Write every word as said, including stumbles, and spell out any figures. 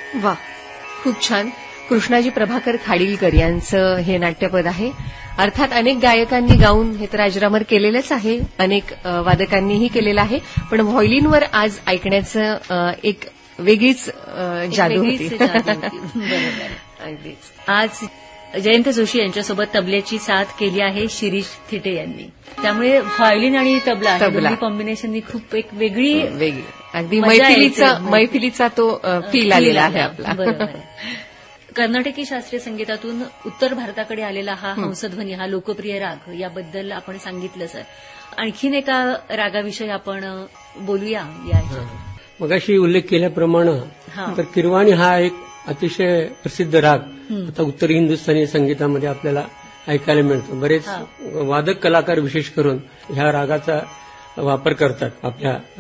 वा, खूप छान. कृष्णाजी प्रभाकर खाडीलकर यांचं हे नाट्यपद आहे. अर्थात अनेक गायकांनी गाऊन हे तर अजरामर केलेलंच आहे, अनेक वादकांनीही केलेलं आहे, पण व्हायोलिनवर आज ऐकण्याचं अ, एक वेगळीच अ, जादू होती. बरोबर. अगदीच. आज जयंत जोशी यांच्यासोबत तबल्याची साथ केली आहे शिरीष थिटे यांनी. त्यामुळे व्हायोलिन आणि तबला तबला. कॉम्बिनेशननी खूप एक वेगळी वेगळी अगदी मजा मैफिलीचा येते. मैफिलीचा तो फील आलेला आहे आपला. बरोबर. कर्नाटकी शास्त्रीय संगीतातून उत्तर भारताकडे आलेला हा हंसध्वनी, हा लोकप्रिय राग, याबद्दल आपण सांगितलं सर. आणखीन एका रागाविषयी आपण बोलूया या मगाशी उल्लेख केल्याप्रमाणे तर किरवाणी हा एक अतिशय प्रसिद्ध राग आता उत्तर हिंदुस्थानी संगीतामध्ये आपल्याला ऐकायला मिळतो. बरेच वादक कलाकार विशेष करून ह्या रागाचा वापर करतात आपल्या